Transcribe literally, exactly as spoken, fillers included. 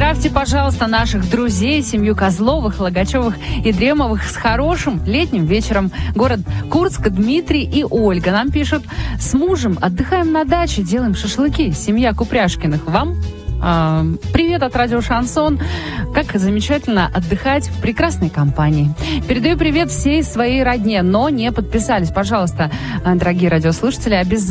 Поздравьте, пожалуйста, наших друзей, семью Козловых, Логачевых и Дремовых с хорошим летним вечером. Город Курск, Дмитрий и Ольга нам пишут: с мужем отдыхаем на даче, делаем шашлыки. Семья Купряшкиных. Вам э, привет от радио Шансон. Как замечательно отдыхать в прекрасной компании. Передаю привет всей своей родне, но не подписались. Пожалуйста, дорогие радиослушатели, обязательно